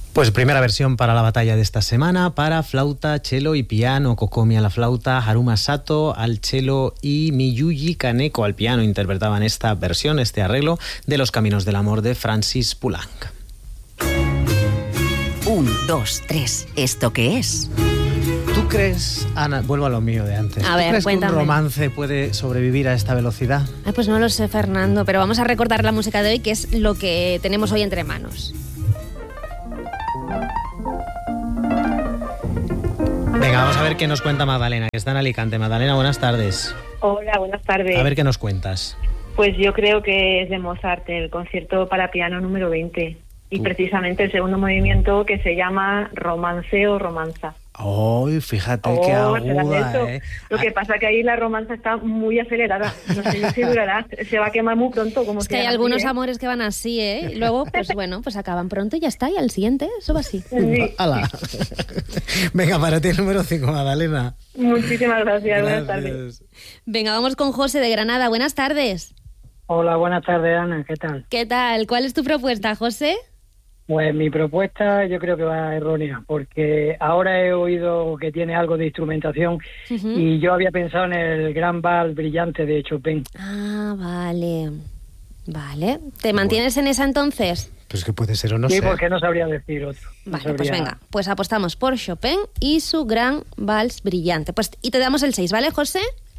Pues primera versión para la batalla de esta semana, para flauta, cello y piano. Kokomi a la flauta, Haruma Sato al cello y Miyuji Kaneko al piano interpretaban esta versión, este arreglo de Los Caminos del Amor de Francis Poulenc. 1, 2, 3. ¿Esto qué es? ¿Tú crees, Ana, vuelvo a lo mío de antes, A ver, ¿tú crees cuéntame. que un romance puede sobrevivir a esta velocidad? Ay, pues no lo sé, Fernando, pero vamos a recordar la música de hoy, que es lo que tenemos hoy entre manos. Venga, vamos a ver qué nos cuenta Magdalena, que está en Alicante. Magdalena, buenas tardes. Hola, buenas tardes. A ver qué nos cuentas. Pues yo creo que es de Mozart, el concierto para piano número 20. Y precisamente el segundo movimiento, que se llama Romance o Romanza. ¡Ay, fíjate qué aguda, eh! Lo que pasa que ahí la romanza está muy acelerada. No sé yo si durará. Se va a quemar muy pronto. Como Es que sea hay así, algunos amores que van así, ¿eh? Y luego, pues bueno, pues acaban pronto y ya está. Y al siguiente, eso va así. Sí. ¡Hala! Venga, para ti el número 5, Magdalena. Muchísimas gracias. Buenas tardes. Venga, vamos con José de Granada. Buenas tardes. Hola, buenas tardes, Ana. ¿Qué tal? ¿Qué tal? ¿Cuál es tu propuesta, José? Pues mi propuesta yo creo que va errónea, porque ahora he oído que tiene algo de instrumentación y yo había pensado en el Gran Vals Brillante de Chopin. Ah, vale. Vale. ¿Te mantienes en esa entonces? Pues que puede ser o no Sí, ser. porque no sabría decir otro. No Vale, pues sabría- venga. Pues apostamos por Chopin y su Gran Vals Brillante. Pues y te damos el 6, ¿vale, José?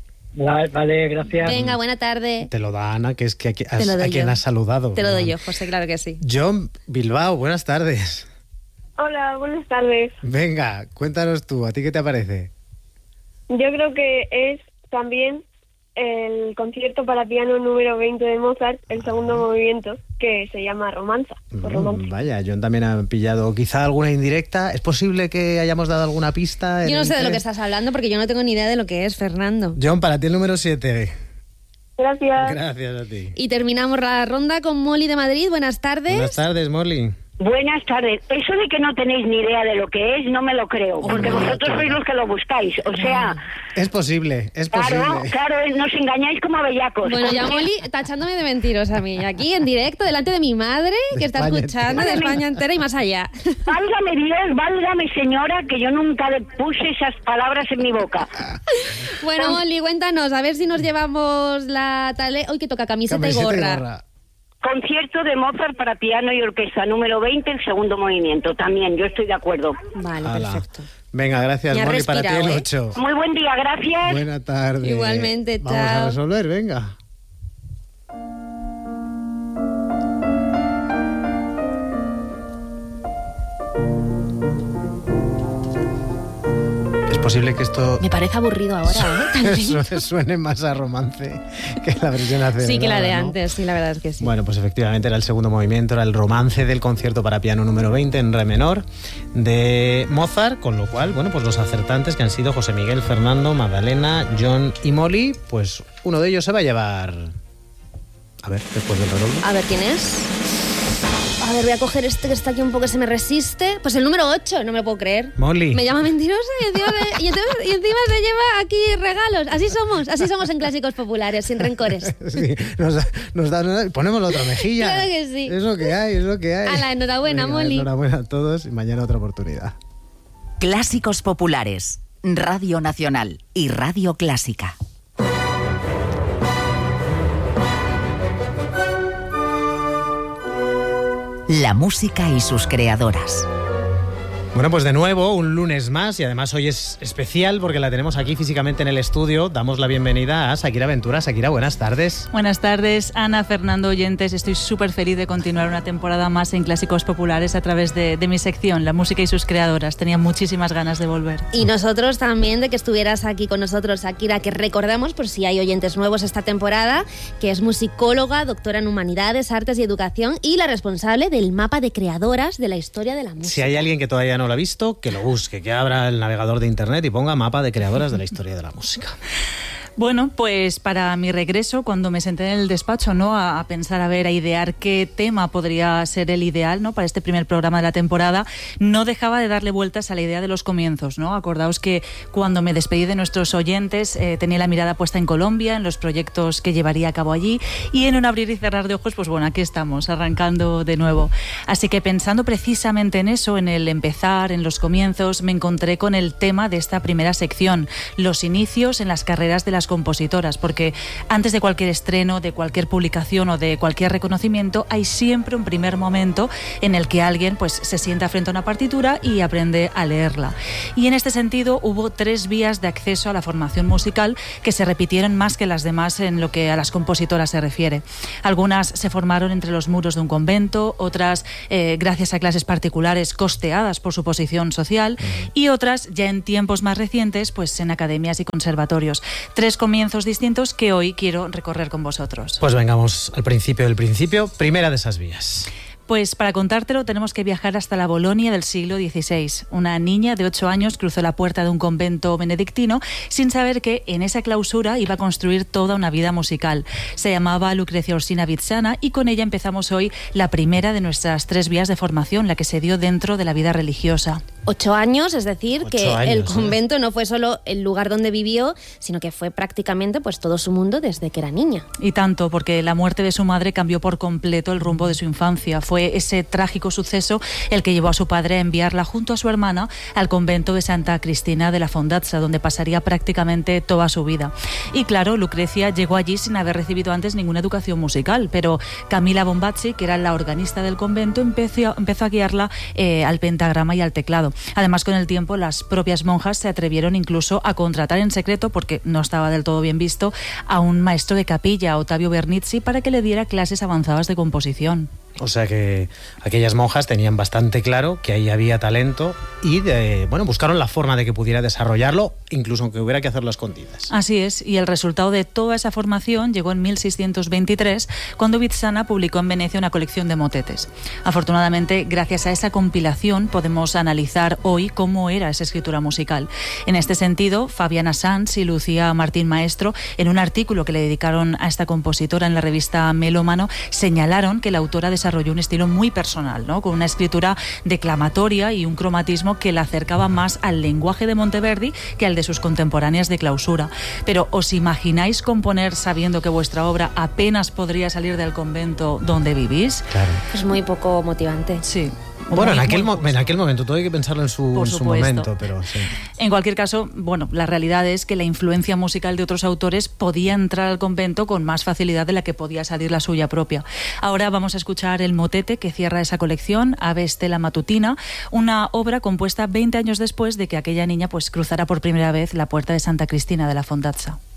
Vale, gracias. Venga, buena tarde. Te lo da Ana, que es que a Te lo doy quien yo. has saludado. Te lo doy yo, José, claro que sí. John Bilbao, buenas tardes. Hola, buenas tardes. Venga, cuéntanos tú, ¿a ti qué te parece? Yo creo que es también el concierto para piano número 20 de Mozart, el segundo movimiento, que se llama Romanza. o Romance. Vaya, John también ha pillado quizá alguna indirecta. ¿Es posible que hayamos dado alguna pista? Yo no sé de lo que estás. estás hablando porque yo no tengo ni idea de lo que es, Fernando. John, para ti el número 7. Gracias. Gracias a ti. Y terminamos la ronda con Molly de Madrid. Buenas tardes. Buenas tardes, Molly. Buenas tardes. Eso de que no tenéis ni idea de lo que es, no me lo creo, porque vosotros sois los que lo buscáis. O sea, Es posible, es posible. claro, nos engañáis como bellacos. Bueno, ya Molly tachándome de mentirosa a mí. Aquí en directo, delante de mi madre, que está España escuchando, de entera. España entera y más allá. Válgame Dios, válgame señora, que yo nunca puse esas palabras en mi boca. Bueno, Molly, cuéntanos, a ver si nos llevamos la tale... Hoy que toca camiseta y gorra. Concierto de Mozart para piano y orquesta número 20, el segundo movimiento. También, yo estoy de acuerdo. Vale, Hala. perfecto. Venga, gracias, Me ha Molly. Para ti el respirado, 8. Muy buen día, gracias. Buena tarde. Igualmente, Vamos a chao. resolver, venga. Es posible que esto Me parece aburrido ahora, ¿eh? También. suene más a romance que la versión acelerada, Sí, que la de ¿no? antes, sí, la verdad es que sí. Bueno, pues efectivamente era el segundo movimiento, era el romance del concierto para piano número 20 en re menor de Mozart, con lo cual, bueno, pues los acertantes que han sido José Miguel, Fernando, Magdalena, John y Molly, pues uno de ellos se va a llevar... A ver, después del redoble. A ver, ¿quién es? A ver, voy a coger este que está aquí un poco que se me resiste. Pues el número 8, no me lo puedo creer. Molly. Me llama mentirosa y encima se lleva aquí regalos. Así somos en Clásicos Populares, sin rencores. Sí, nos da, ponemos la otra mejilla. Claro que sí. Es lo que hay, es lo que hay. Hala, enhorabuena, Venga, Molly. Enhorabuena a todos y mañana otra oportunidad. Clásicos Populares, Radio Nacional y Radio Clásica. La música y sus creadoras. Bueno, pues de nuevo, un lunes más y además hoy es especial porque la tenemos aquí físicamente en el estudio. Damos la bienvenida a Shakira Ventura. Shakira, buenas tardes. Buenas tardes, Ana, Fernando, oyentes. Estoy súper feliz de continuar una temporada más en Clásicos Populares a través de mi sección, La música y sus creadoras. Tenía muchísimas ganas de volver. Y nosotros también de que estuvieras aquí con nosotros, Shakira, que recordamos, por si hay oyentes nuevos esta temporada, que es musicóloga, doctora en Humanidades, Artes y Educación y la responsable del mapa de creadoras de la historia de la música. Si hay alguien que todavía no lo ha visto, que lo busque, que abra el navegador de internet y ponga mapa de creadoras de la historia de la música. Bueno, pues para mi regreso, cuando me senté en el despacho, ¿no? A pensar, a idear qué tema podría ser el ideal, ¿no? Para este primer programa de la temporada, no dejaba de darle vueltas a la idea de los comienzos, ¿no? Acordaos que cuando me despedí de nuestros oyentes, tenía la mirada puesta en Colombia, en los proyectos que llevaría a cabo allí, y en un abrir y cerrar de ojos, pues bueno, aquí estamos, arrancando de nuevo. Así que pensando precisamente en eso, en el empezar, en los comienzos, me encontré con el tema de esta primera sección, los inicios en las carreras de las compositoras, porque antes de cualquier estreno, de cualquier publicación o de cualquier reconocimiento, hay siempre un primer momento en el que alguien pues se sienta frente a una partitura y aprende a leerla. Y en este sentido hubo 3 vías de acceso a la formación musical que se repitieron más que las demás en lo que a las compositoras se refiere. Algunas se formaron entre los muros de un convento, otras gracias a clases particulares costeadas por su posición social, y otras ya en tiempos más recientes pues en academias y conservatorios. 3 comienzos distintos que hoy quiero recorrer con vosotros. Pues vengamos al principio del principio, primera de esas vías. Pues para contártelo tenemos que viajar hasta la Bolonia del siglo XVI. Una niña de 8 años cruzó la puerta de un convento benedictino sin saber que en esa clausura iba a construir toda una vida musical. Se llamaba Lucrecia Orsina Vitsana y con ella empezamos hoy la primera de nuestras 3 vías de formación, la que se dio dentro de la vida religiosa. 8 años, es decir, 8 que años, el convento no fue solo el lugar donde vivió, sino que fue prácticamente pues todo su mundo desde que era niña. Y tanto, porque la muerte de su madre cambió por completo el rumbo de su infancia. Fue ese trágico suceso el que llevó a su padre a enviarla junto a su hermana al convento de Santa Cristina de la Fondazza, donde pasaría prácticamente toda su vida. Y claro, Lucrecia llegó allí sin haber recibido antes ninguna educación musical, pero Camila Bombazzi, que era la organista del convento, empezó a guiarla al pentagrama y al teclado. Además, con el tiempo, las propias monjas se atrevieron incluso a contratar en secreto, porque no estaba del todo bien visto, a un maestro de capilla, Ottavio Bernizzi, para que le diera clases avanzadas de composición. O sea que aquellas monjas tenían bastante claro que ahí había talento y buscaron la forma de que pudiera desarrollarlo, incluso aunque hubiera que hacerlo a escondidas. Así es, y el resultado de toda esa formación llegó en 1623, cuando Vitsana publicó en Venecia una colección de motetes. Afortunadamente, gracias a esa compilación podemos analizar hoy cómo era esa escritura musical. En este sentido, Fabiana Sanz y Lucía Martín Maestro, en un artículo que le dedicaron a esta compositora en la revista Melómano, señalaron que la autora desarrolló un estilo muy personal, ¿no? Con una escritura declamatoria y un cromatismo que la acercaba más al lenguaje de Monteverdi que al de sus contemporáneas de clausura. Pero ¿os imagináis componer sabiendo que vuestra obra apenas podría salir del convento donde vivís? Claro. Es muy poco motivante. Sí. Bueno, en aquel momento, todo hay que pensarlo en su momento, pero sí. En cualquier caso, bueno, la realidad es que la influencia musical de otros autores podía entrar al convento con más facilidad de la que podía salir la suya propia. Ahora vamos a escuchar el motete que cierra esa colección, Ave Stella Matutina, una obra compuesta 20 años después de que aquella niña pues cruzara por primera vez la puerta de Santa Cristina de la Fondazza.